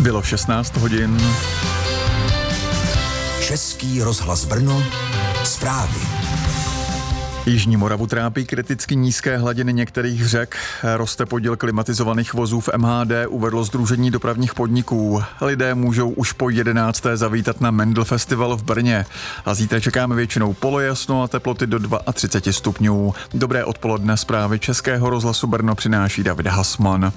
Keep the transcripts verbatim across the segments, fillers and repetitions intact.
Bylo šestnáct hodin. Český rozhlas Brno, zprávy. Jižní Moravu trápí kriticky nízké hladiny některých řek. Roste podíl klimatizovaných vozů v M H D, uvedlo Sdružení dopravních podniků. Lidé můžou už po jedenácté zavítat na Mendl Festival v Brně. A zítra čekáme většinou polojasno a teploty do třicet dva stupňů. Dobré odpoledne, zprávy Českého rozhlasu Brno přináší David Hasman.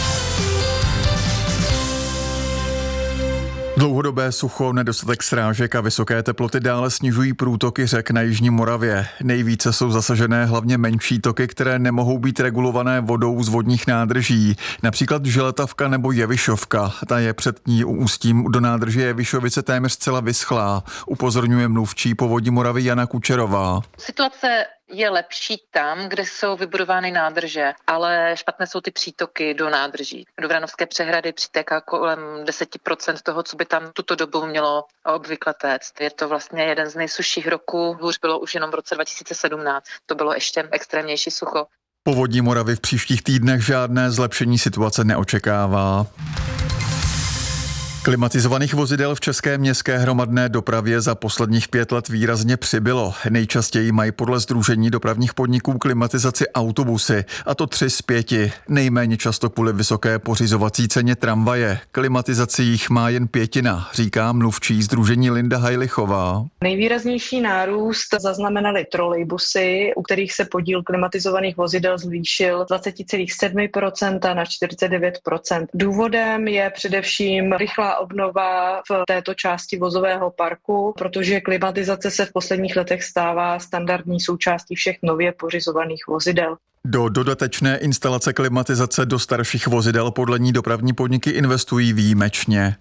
Dlouhodobé sucho, nedostatek srážek a vysoké teploty dále snižují průtoky řek na jižní Moravě. Nejvíce jsou zasažené hlavně menší toky, které nemohou být regulované vodou z vodních nádrží. Například Želetavka nebo Jevišovka. Ta je před ní ústím do nádrže Jevišovice téměř zcela vyschlá, upozorňuje mluvčí Povodí Moravy Jana Kučerová. Situace je lepší tam, kde jsou vybudovány nádrže, ale špatné jsou ty přítoky do nádrží. Do Vranovské přehrady přitéká kolem deset procent toho, co by tam tuto dobu mělo obvykle téct. Je to vlastně jeden z nejsušších roků, hůř bylo už jenom v roce dva tisíce sedmnáct. To bylo ještě extrémnější sucho. Povodí Moravy v příštích týdnech žádné zlepšení situace neočekává. Klimatizovaných vozidel v české městské hromadné dopravě za posledních pět let výrazně přibylo. Nejčastěji mají podle Sdružení dopravních podniků klimatizaci autobusy, a to tři z pěti. Nejméně často kvůli vysoké pořizovací ceně tramvaje. Klimatizaci jich má jen pětina, říká mluvčí Sdružení Linda Hajlichová. Nejvýraznější nárůst zaznamenaly trolejbusy, u kterých se podíl klimatizovaných vozidel zvýšil z dvacet celá sedm procenta na čtyřicet devět procent. Důvodem je především rychlá obnova v této části vozového parku, protože klimatizace se v posledních letech stává standardní součástí všech nově pořizovaných vozidel. Do dodatečné instalace klimatizace do starších vozidel podle ní dopravní podniky investují výjimečně.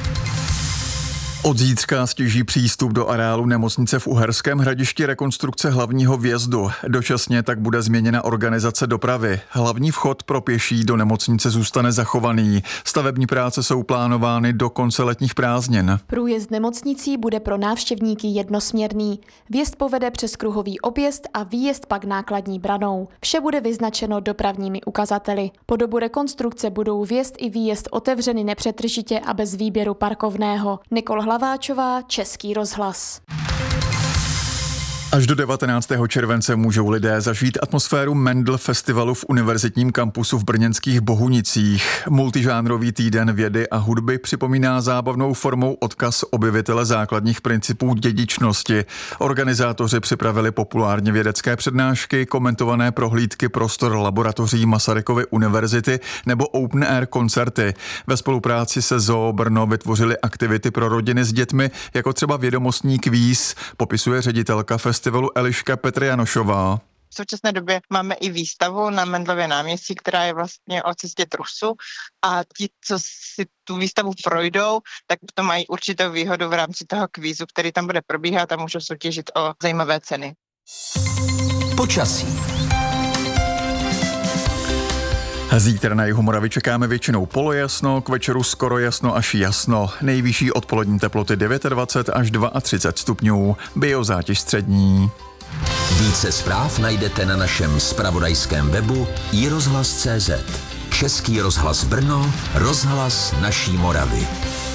Od zítřka stěží přístup do areálu nemocnice v Uherském Hradišti rekonstrukce hlavního vjezdu. Dočasně tak bude změněna organizace dopravy. Hlavní vchod pro pěší do nemocnice zůstane zachovaný. Stavební práce jsou plánovány do konce letních prázdnin. Průjezd nemocnicí bude pro návštěvníky jednosměrný. Vjezd povede přes kruhový objezd a výjezd pak nákladní branou. Vše bude vyznačeno dopravními ukazateli. Po dobu rekonstrukce budou vjezd i výjezd otevřeny nepřetržitě a bez výběru parkovného. Nikol Hlaváčová, Český rozhlas. Až do devatenáctého července můžou lidé zažít atmosféru Mendl Festivalu v univerzitním kampusu v brněnských Bohunicích. Multižánrový týden vědy a hudby připomíná zábavnou formou odkaz objevitele základních principů dědičnosti. Organizátoři připravili populárně vědecké přednášky, komentované prohlídky prostor laboratoří Masarykovy univerzity nebo open air koncerty. Ve spolupráci se Zoo Brno vytvořili aktivity pro rodiny s dětmi, jako třeba vědomostní kvíz, popisuje ředitelka festivalu Eliška Petrianošová. V současné době máme i výstavu na Mendlově náměstí, která je vlastně o cestě trusu, a ti, co si tu výstavu projdou, tak to mají určitou výhodu v rámci toho kvízu, který tam bude probíhat, a můžou soutěžit o zajímavé ceny. Počasí. Zítra na jihu Moravy čekáme většinou polojasno, k večeru skoro jasno až jasno. Nejvyšší odpolední teploty dvacet devět až třicet dva stupňů, biozátěž střední. Více zpráv najdete na našem zpravodajském webu i rozhlas tečka cé zet. Český rozhlas Brno, rozhlas naší Moravy.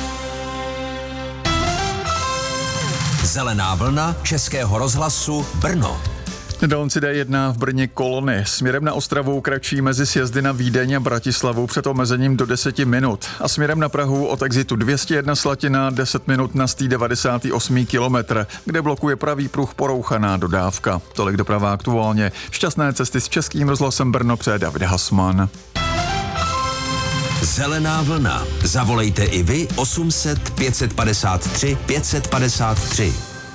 Zelená vlna Českého rozhlasu Brno. Dálnici D jedna v Brně kolony. Směrem na Ostravu kratší mezi sjezdy na Vídeň a Bratislavu před omezením do deseti minut. A směrem na Prahu od exitu dvě stě jedna Slatina deset minut na sto devadesátý osmý kilometr, kde blokuje pravý pruh porouchaná dodávka. Tolik doprava aktuálně. Šťastné cesty s Českým rozhlasem Brno přeje David Hasman. Zelená vlna. Zavolejte i vy osm set pět set padesát tři pět set padesát tři.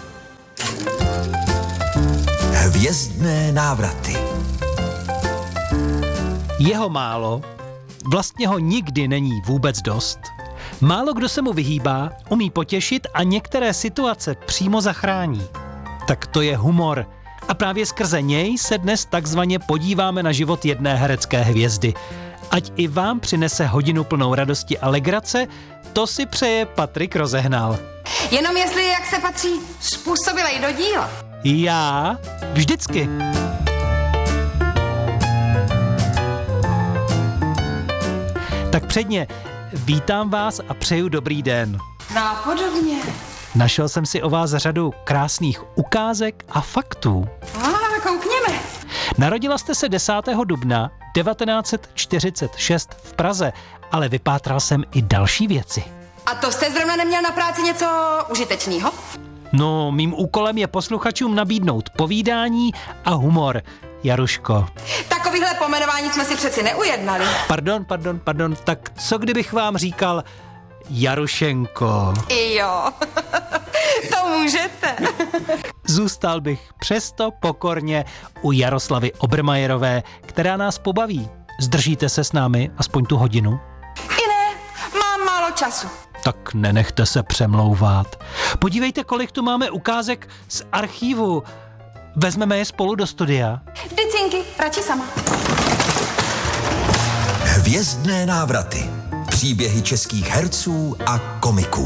Hvězdné návraty. Jeho málo, vlastně ho nikdy není vůbec dost. Málo kdo se mu vyhýbá, umí potěšit a některé situace přímo zachrání. Tak to je humor. A právě skrze něj se dnes takzvaně podíváme na život jedné herecké hvězdy. Ať i vám přinese hodinu plnou radosti a legrace, to si přeje Patrik Rozehnal. Jenom jestli, jak se patří, způsobilej do díla. Já vždycky. Tak předně, vítám vás a přeju dobrý den. Nápodobně. Našel jsem si o vás řadu krásných ukázek a faktů. A ah, koukněme. Narodila jste se desátého dubna devatenáct set čtyřicet šest v Praze, ale vypátral jsem i další věci. A to jste zrovna neměl na práci něco užitečného? No, mým úkolem je posluchačům nabídnout povídání a humor. Jaruško. Takovýhle pomenování jsme si přeci neujednali. Pardon, pardon, pardon, tak co kdybych vám říkal Jarušenko? I jo, to můžete. Zůstal bych přesto pokorně u Jaroslavy Obermajerové, která nás pobaví. Zdržíte se s námi aspoň tu hodinu? I ne, mám málo času. Tak nenechte se přemlouvat. Podívejte, kolik tu máme ukázek z archívu. Vezmeme je spolu do studia. Dycinky, radši sama. Hvězdné návraty. Příběhy českých herců a komiků.